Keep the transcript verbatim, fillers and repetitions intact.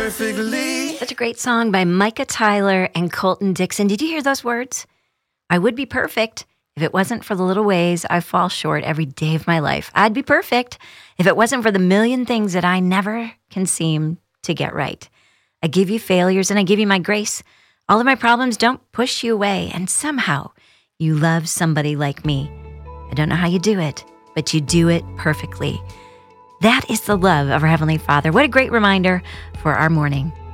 perfectly. Such a great song by Micah Tyler and Colton Dixon. Did you hear those words? I would be perfect if it wasn't for the little ways I fall short every day of my life. I'd be perfect if it wasn't for the million things that I never can seem to get right. I give you failures and I give you my grace. All of my problems don't push you away, and somehow you love somebody like me. I don't know how you do it, but you do it perfectly. That is the love of our Heavenly Father. What a great reminder for our morning.